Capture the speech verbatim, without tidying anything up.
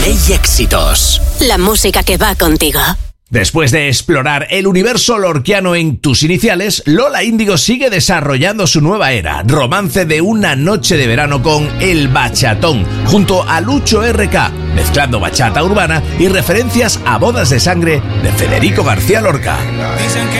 Play Éxitos. La música que va contigo. Después de explorar el universo lorquiano en Tus Iniciales, Lola Índigo sigue desarrollando su nueva era, romance de una noche de verano con El Bachatón, junto a Lucho R K, mezclando bachata urbana y referencias a Bodas de Sangre de Federico García Lorca.